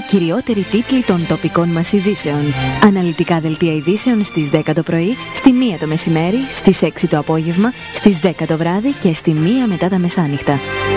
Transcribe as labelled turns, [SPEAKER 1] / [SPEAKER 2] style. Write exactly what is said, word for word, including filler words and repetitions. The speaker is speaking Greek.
[SPEAKER 1] κυριότεροι τίτλοι των τοπικών μας ειδήσεων. Αναλυτικά δελτία ειδήσεων στις δέκα το πρωί, στη μία το μεσημέρι, στις έξι το απόγευμα, στις δέκα το βράδυ και στη μία μετά τα μεσάνυχτα.